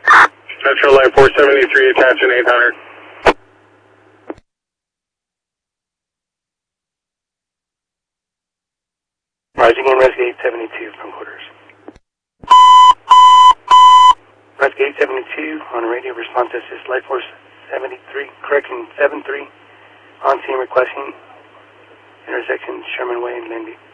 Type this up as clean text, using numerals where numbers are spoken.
Metro Line 473, attention 800. Rising in Rescue 872 from quarters. Rescue 872 on radio response assist, Light Force 73, correction 73, on scene requesting intersection Sherman Way and Lindy.